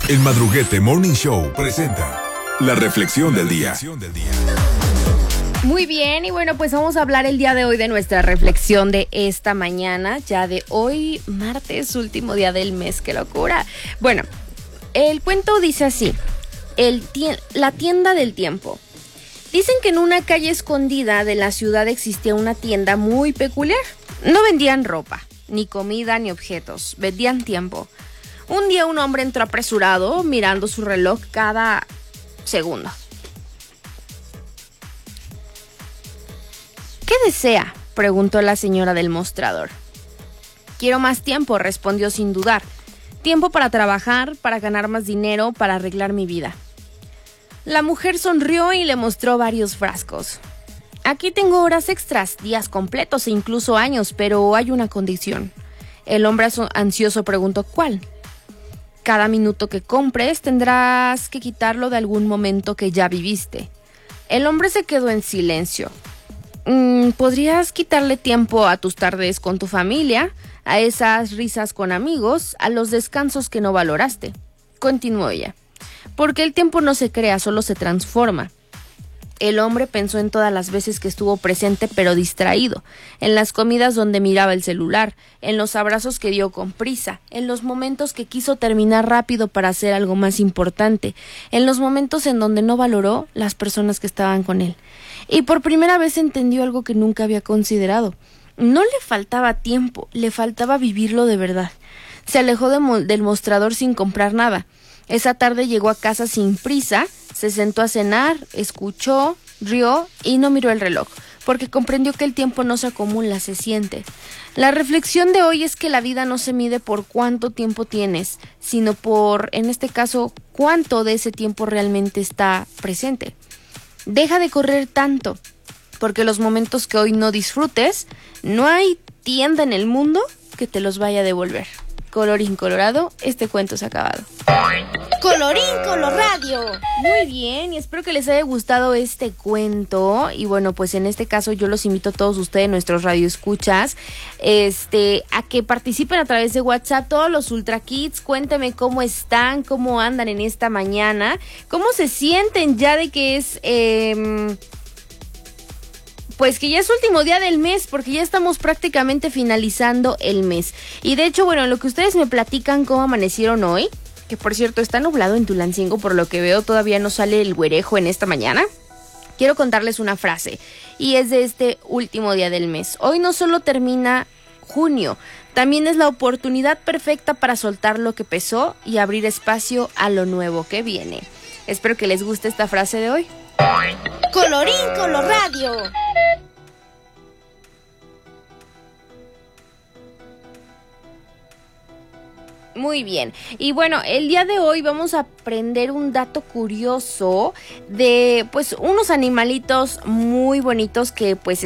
El Madruguete Morning Show presenta la reflexión del día. Muy bien, y bueno, pues vamos a hablar el día de hoy de nuestra reflexión de esta mañana, ya de hoy, martes, último día del mes. ¡Qué locura! Bueno, el cuento dice así: la tienda del tiempo. Dicen que en una calle escondida de la ciudad existía una tienda muy peculiar. No vendían ropa, ni comida, ni objetos, vendían tiempo. Un día un hombre entró apresurado, mirando su reloj cada segundo. ¿Qué desea?, preguntó la señora del mostrador. Quiero más tiempo, respondió sin dudar. Tiempo para trabajar, para ganar más dinero, para arreglar mi vida. La mujer sonrió y le mostró varios frascos. Aquí tengo horas extras, días completos e incluso años, pero hay una condición. El hombre ansioso preguntó: ¿cuál? Cada minuto que compres tendrás que quitarlo de algún momento que ya viviste. El hombre se quedó en silencio. ¿Podrías quitarle tiempo a tus tardes con tu familia, a esas risas con amigos, a los descansos que no valoraste? Continuó ella. Porque el tiempo no se crea, solo se transforma. El hombre pensó en todas las veces que estuvo presente pero distraído, en las comidas donde miraba el celular, en los abrazos que dio con prisa, en los momentos que quiso terminar rápido para hacer algo más importante, en los momentos en donde no valoró las personas que estaban con él. Y por primera vez entendió algo que nunca había considerado. No le faltaba tiempo, le faltaba vivirlo de verdad. Se alejó del mostrador sin comprar nada. Esa tarde llegó a casa sin prisa, se sentó a cenar, escuchó, rió y no miró el reloj, porque comprendió que el tiempo no se acumula, se siente. La reflexión de hoy es que la vida no se mide por cuánto tiempo tienes, sino por, en este caso, cuánto de ese tiempo realmente está presente. Deja de correr tanto, porque los momentos que hoy no disfrutes, no hay tienda en el mundo que te los vaya a devolver. Colorín colorado, este cuento se ha acabado. Colorín colorado. Muy bien, y espero que les haya gustado este cuento. Y bueno, pues en este caso yo los invito a todos ustedes, nuestros radioescuchas, a que participen a través de WhatsApp, todos los Ultra Kids. Cuéntenme cómo están, cómo andan en esta mañana, cómo se sienten ya de que es... pues que ya es último día del mes, porque ya estamos prácticamente finalizando el mes. Y de hecho, bueno, lo que ustedes me platican cómo amanecieron hoy, que por cierto está nublado en Tulancingo, por lo que veo todavía no sale el güerejo en esta mañana. Quiero contarles una frase, y es de este último día del mes. Hoy no solo termina junio, también es la oportunidad perfecta para soltar lo que pesó y abrir espacio a lo nuevo que viene. Espero que les guste esta frase de hoy. Colorín colorado. Muy bien, y bueno, el día de hoy vamos a aprender un dato curioso de pues unos animalitos muy bonitos que pues